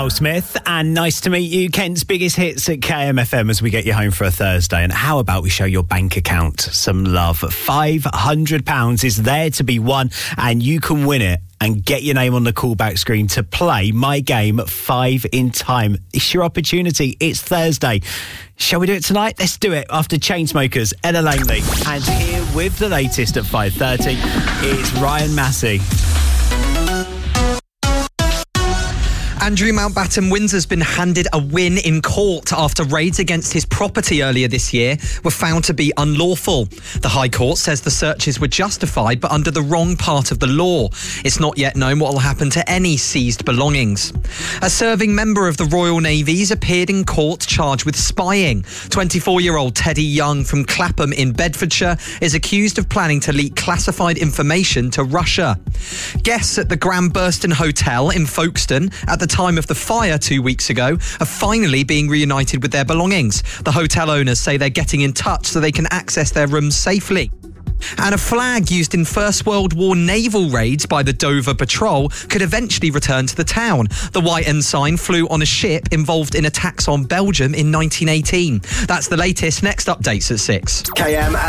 Smith, and nice to meet you. Kent's biggest hits at KMFM as we get you home for a Thursday. And how about we show your bank account some love? £500 is there to be won, and you can win it and get your name on the callback screen to play my game 5 in Time. It's your opportunity. It's Thursday. Shall we do it tonight? Let's do it. After Chainsmokers, Ella Langley. And here with the latest at 5:30 is Ryan Massey. Andrew Mountbatten-Windsor's been handed a win in court after raids against his property earlier this year were found to be unlawful. The High Court says the searches were justified but under the wrong part of the law. It's not yet known what will happen to any seized belongings. A serving member of the Royal Navy's appeared in court charged with spying. 24-year-old Teddy Young from Clapham in Bedfordshire is accused of planning to leak classified information to Russia. Guests at the Grand Burston Hotel in Folkestone at the time of the fire 2 weeks ago are finally being reunited with their belongings. The hotel owners say they're getting in touch so they can access their rooms safely. And a flag used in First World War naval raids by the Dover Patrol could eventually return to the town. The white ensign flew on a ship involved in attacks on Belgium in 1918. That's the latest. Next updates at 6. KM